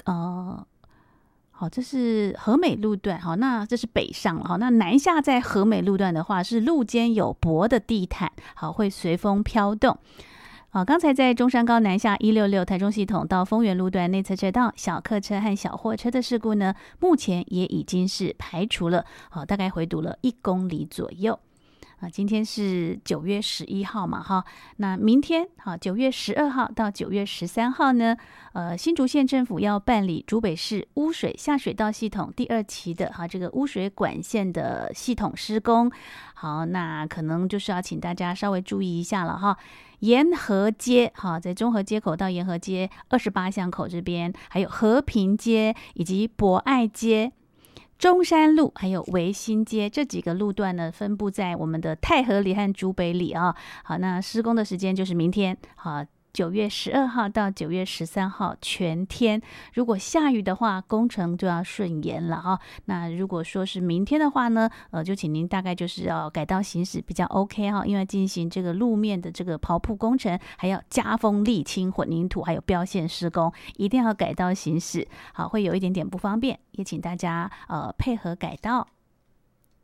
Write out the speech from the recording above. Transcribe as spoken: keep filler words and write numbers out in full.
呃。好，这是和美路段，好，那这是北上了，好，那南下在和美路段的话，是路肩有薄的地毯，好，会随风飘动。好，刚才在中山高南下一六六台中系统到丰原路段内侧车道小客车和小货车的事故呢，目前也已经是排除了，好，大概回堵了一公里左右。啊，今天是九月十一号嘛，哈，那明天好，九月十二号到九月十三号呢，呃，新竹县政府要办理竹北市污水下水道系统第二期的哈这个污水管线的系统施工，好，那可能就是要请大家稍微注意一下了哈。沿河街哈，在中和街口到沿河街二十八巷口这边，还有和平街以及博爱街。中山路还有维新街这几个路段呢，分布在我们的太和里和竹北里啊。好，那施工的时间就是明天，好，九月十二号到九月十三号全天。如果下雨的话，工程就要顺延了哈。那如果说是明天的话呢，呃，就请您大概就是要改道行驶比较 OK 哈，因为进行这个路面的这个刨铺工程，还要加封沥青、混凝土，还有标线施工，一定要改道行驶，好，会有一点点不方便，也请大家呃配合改道。